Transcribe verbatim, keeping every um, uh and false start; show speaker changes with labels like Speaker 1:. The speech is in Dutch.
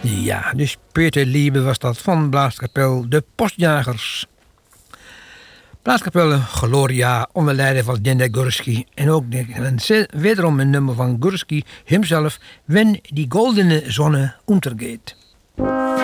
Speaker 1: Ja, dus Peter Liebe was dat van Blaaskapel De Postjagers. Blaaskapel Gloria onder leiding van Jende Gurski. En ook een, wederom een nummer van Gurski hemzelf, Wenn die goldene Sonne untergeht.